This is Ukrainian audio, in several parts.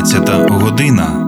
12 година.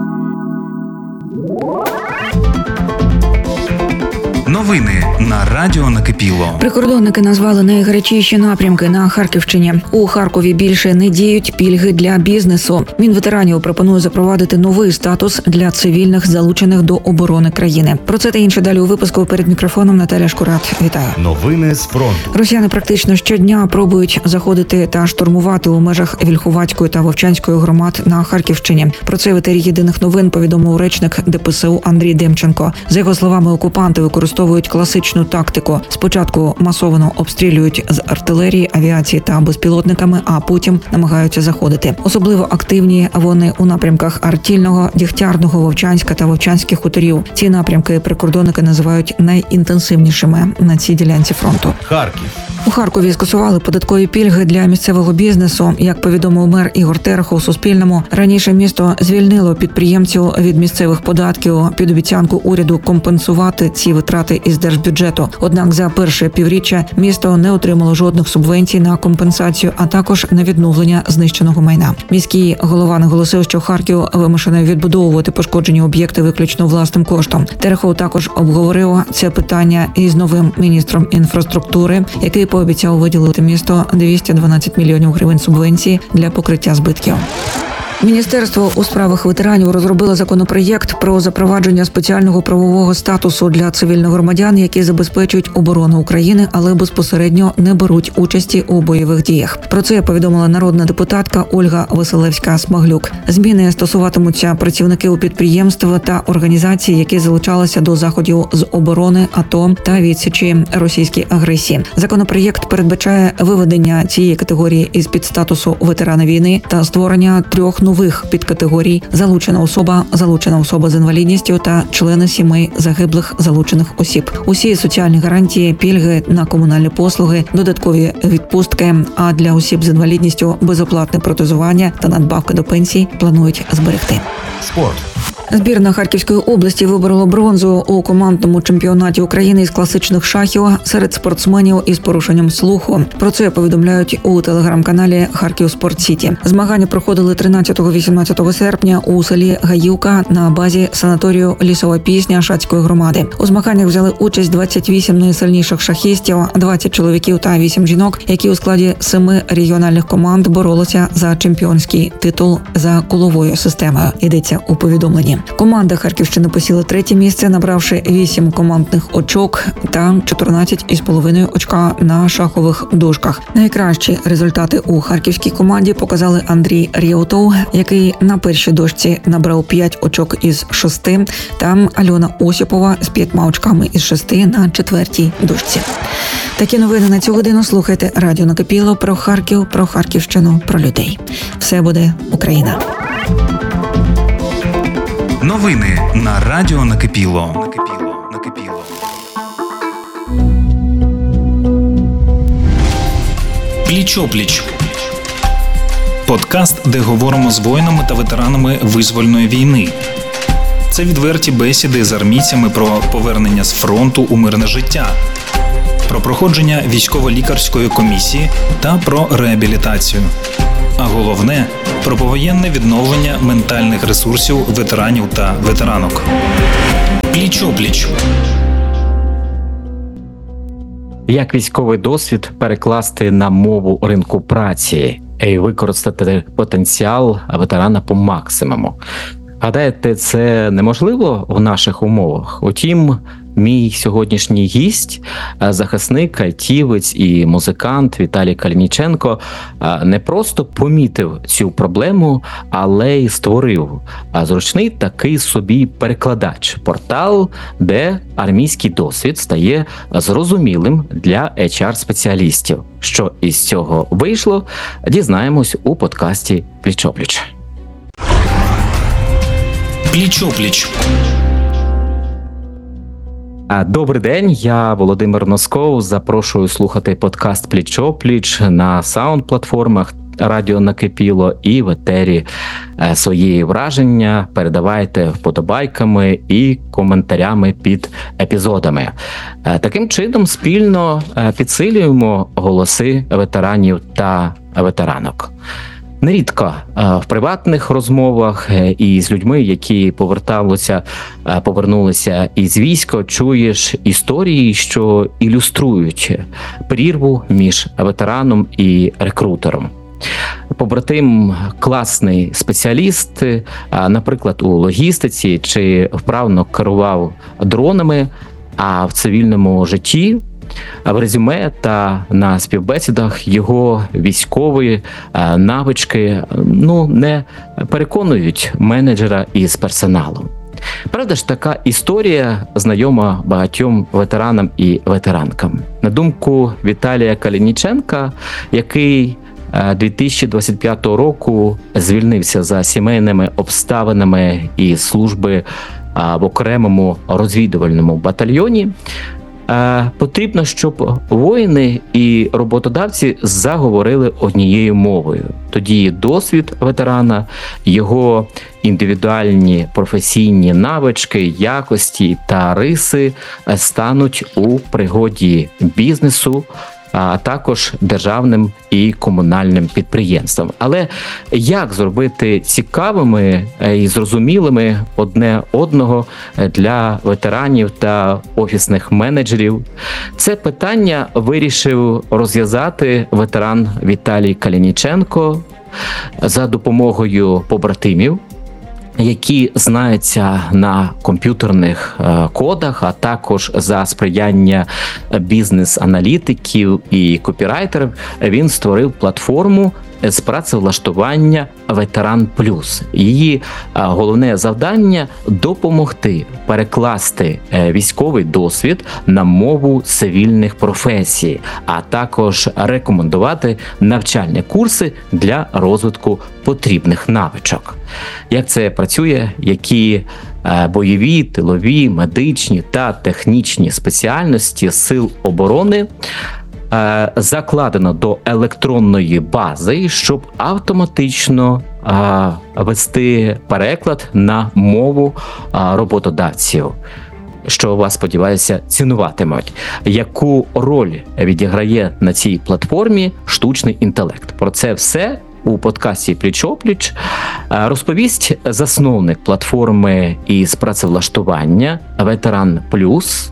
Новини на Радіо Накипіло. Прикордонники назвали найгарячіші напрямки на Харківщині. У Харкові більше не діють пільги для бізнесу. Мінветеранів пропонує запровадити новий статус для цивільних, залучених до оборони країни. Про це та інше далі у випуску. Перед мікрофоном Наталя Шкурат. Вітаю. Новини з фронту. Росіяни практично щодня пробують заходити та штурмувати у межах Вільховацької та Вовчанської громад на Харківщині. Про це в етері Єдиних новин повідомив речник ДПСУ Андрій Демченко. За його словами, окупанти використовують класичну тактику. Спочатку масово обстрілюють з артилерії, авіації та безпілотниками, а потім намагаються заходити. Особливо активні вони у напрямках Артільного, Дігтярного, Вовчанська та Вовчанських хуторів. Ці напрямки прикордонники називають найінтенсивнішими на цій ділянці фронту. Харків. У Харкові скасували податкові пільги для місцевого бізнесу. Як повідомив мер Ігор Терехов Суспільному, раніше місто звільнило підприємців від місцевих податків під обіцянку уряду компенсувати ці витрати із держбюджету. Однак за перше півріччя місто не отримало жодних субвенцій на компенсацію, а також на відновлення знищеного майна. Міський голова наголосив, що Харків вимушений відбудовувати пошкоджені об'єкти виключно власним коштом. Терехов також обговорив це питання із новим міністром інфраструктури, який пообіцяв виділити місту 212 мільйонів гривень субвенції для покриття збитків. Міністерство у справах ветеранів розробило законопроєкт про запровадження спеціального правового статусу для цивільних громадян, які забезпечують оборону України, але безпосередньо не беруть участі у бойових діях. Про це повідомила народна депутатка Ольга Василевська-Смаглюк. Зміни стосуватимуться працівників підприємств та організацій, які залучалися до заходів з оборони, АТО та відсічі російській агресії. Законопроєкт передбачає виведення цієї категорії із-під статусу ветерана війни та створення 3 нових підкатегорій: залучена особа з інвалідністю та члени сімей загиблих залучених осіб. Усі соціальні гарантії, пільги на комунальні послуги, додаткові відпустки, а для осіб з інвалідністю безоплатне протезування та надбавки до пенсій планують зберегти. Спорт. Збірна Харківської області виборола бронзу у командному чемпіонаті України із класичних шахів серед спортсменів із порушенням слуху. Про це повідомляють у телеграм-каналі Харків Спорт Сіті. Змагання проходили 13-18 серпня у селі Гаївка на базі санаторію «Лісова пісня» Шацької громади. У змаганнях взяли участь 28 найсильніших шахістів, 20 чоловіків та 8 жінок, які у складі 7 регіональних команд боролися за чемпіонський титул за коловою системою. Йдеться у повідомленні. Команда Харківщини посіла 3-те місце, набравши 8 командних очок та 14,5 очка на шахових дошках. Найкращі результати у харківській команді показали Андрій Рєутов, який на першій дошці набрав 5 очок із 6, та Альона Осіпова з 5 очками із 6 на 4-й дошці. Такі новини на цю годину слухайте Радіо Накипіло про Харків, про Харківщину, про людей. Все буде Україна. Новини на Радіо Накипіло. Пліч-опліч. Подкаст, де говоримо з воїнами та ветеранами визвольної війни. Це відверті бесіди з армійцями про повернення з фронту у мирне життя, про проходження військово-лікарської комісії та про реабілітацію. А головне – про повоєнне відновлення ментальних ресурсів ветеранів та ветеранок. Пліч-опліч. Як військовий досвід перекласти на мову ринку праці і використати потенціал ветерана по максимуму? Гадаєте, це неможливо в наших умовах? Утім, мій сьогоднішній гість, захисник, айтівець і музикант Віталій Калініченко не просто помітив цю проблему, але й створив зручний такий собі перекладач. Портал, де армійський досвід стає зрозумілим для HR-спеціалістів. Що із цього вийшло, дізнаємось у подкасті «Пліч-опліч». Пліч-опліч. Добрий день, я Володимир Носков. Запрошую слухати подкаст «Пліч-опліч» на саунд-платформах Радіо Накипіло і в етері. Свої враження передавайте вподобайками і коментарями під епізодами. Таким чином спільно підсилюємо голоси ветеранів та ветеранок. Нерідко в приватних розмовах і з людьми, які повернулися із війська, чуєш історії, що ілюструють прірву між ветераном і рекрутером. Побратим класний спеціаліст, наприклад, у логістиці, чи вправно керував дронами, а в цивільному житті в резюме та на співбесідах його військові навички не переконують менеджера із персоналом. Правда ж, така історія знайома багатьом ветеранам і ветеранкам. На думку Віталія Калініченка, який 2025 року звільнився за сімейними обставинами із служби в окремому розвідувальному батальйоні, потрібно, щоб воїни і роботодавці заговорили однією мовою. Тоді досвід ветерана, його індивідуальні професійні навички, якості та риси стануть у пригоді бізнесу, а також державним і комунальним підприємствам. Але як зробити цікавими і зрозумілими одне одного для ветеранів та офісних менеджерів? Це питання вирішив розв'язати ветеран Віталій Калініченко за допомогою побратимів, які знаються на комп'ютерних кодах, а також за сприяння бізнес-аналітиків і копірайтерів, він створив платформу з працевлаштування Ветеран Плюс. Її головне завдання – допомогти перекласти військовий досвід на мову цивільних професій, а також рекомендувати навчальні курси для розвитку потрібних навичок. Як це працює, які бойові, тилові, медичні та технічні спеціальності Сил оборони закладено до електронної бази, щоб автоматично вести переклад на мову роботодавців, що вас, сподіваюся, цінуватимуть. Яку роль відіграє на цій платформі штучний інтелект? Про це все у подкасті «Пліч-о-пліч» розповість засновник платформи із працевлаштування «Ветеран Плюс»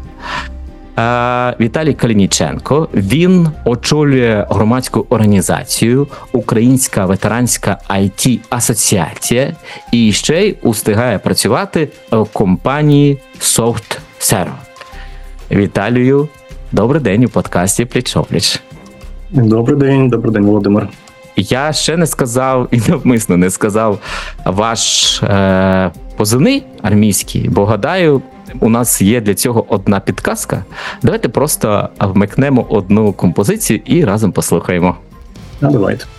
Віталій Калініченко. Він очолює громадську організацію Українська ветеранська IT-асоціація і ще й устигає працювати в компанії SoftServe. Віталію, добрий день у подкасті «Пліч-о-пліч». Добрий день, Володимир. Я ще не сказав і навмисно не сказав ваш позивний армійський, бо гадаю, у нас є для цього одна підказка. Давайте просто вмикнемо одну композицію і разом послухаємо. Давайте.